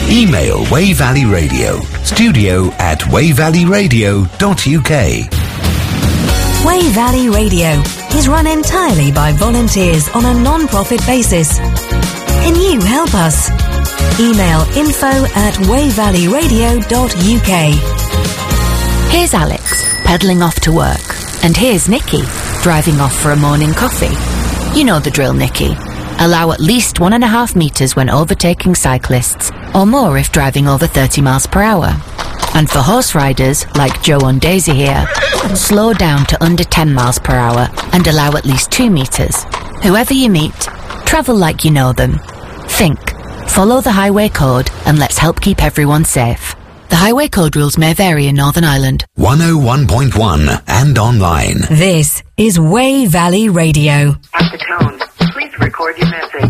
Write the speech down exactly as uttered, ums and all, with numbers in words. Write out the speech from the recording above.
Email Wey Valley Radio, studio at wey valley radio dot u k. Wey Valley Radio is run entirely by volunteers on a non-profit basis. Can you help us? Email info at wey valley radio dot u k. Here's Alex, pedalling off to work. And here's Nikki, driving off for a morning coffee. You know the drill, Nikki. Allow at least one and a half metres when overtaking cyclists, or more if driving over thirty miles per hour. And for horse riders, like Joe and Daisy here, slow down to under ten miles per hour and allow at least two metres. Whoever you meet, travel like you know them. Think, follow the highway code, and let's help keep everyone safe. The highway code rules may vary in Northern Ireland. one oh one point one and online. This is Wey Valley Radio. At the tone, please record your message.